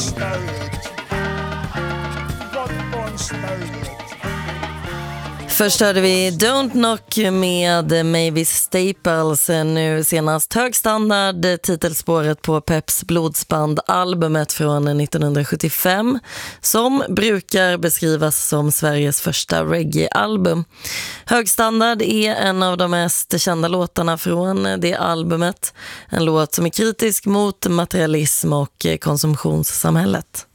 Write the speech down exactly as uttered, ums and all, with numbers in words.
Först hörde vi Don't Knock med Mavis Staples, nu senast Hög standard, titelspåret på Peps blodsband, albumet från nittonhundrasjuttiofem som brukar beskrivas som Sveriges första reggae-album. Hög standard är en av de mest kända låtarna från det albumet, en låt som är kritisk mot materialism och konsumtionssamhället.